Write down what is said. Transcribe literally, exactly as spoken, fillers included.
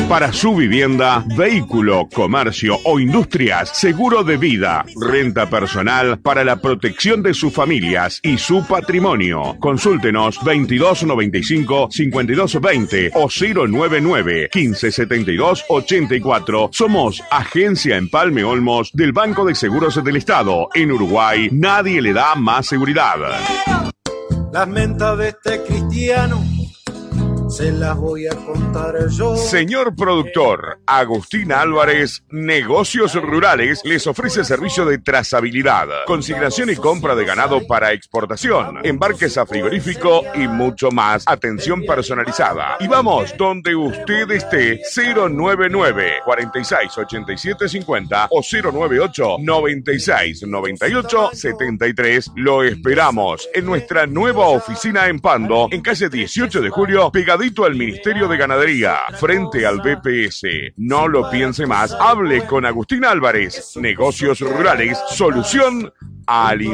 Para su vivienda, vehículo, comercio o industrias, seguro de vida, renta personal para la protección de sus familias y su patrimonio. Consúltenos veintidós noventa y cinco, cincuenta y dos veinte o cero nueve nueve, quince setenta y dos, ochenta y cuatro. Somos Agencia Empalme Olmos del Banco de Seguros del Estado. En Uruguay, nadie le da más seguridad. Las mentas de este cristiano se las voy a contar yo. Señor productor, Agustín Álvarez, Negocios Rurales, les ofrece servicio de trazabilidad, consignación y compra de ganado para exportación, embarques a frigorífico y mucho más. Atención personalizada. Y vamos donde usted esté. Cero nueve nueve, cuarenta y seis, ochenta y siete cincuenta o cero nueve ocho, noventa y seis, noventa y ocho, setenta y tres. Lo esperamos en nuestra nueva oficina en Pando, en calle dieciocho de julio, pegadito al Ministerio de Ganadería, frente al B P S. No lo piense más, hable con Agustín Álvarez. Negocios Rurales, solución al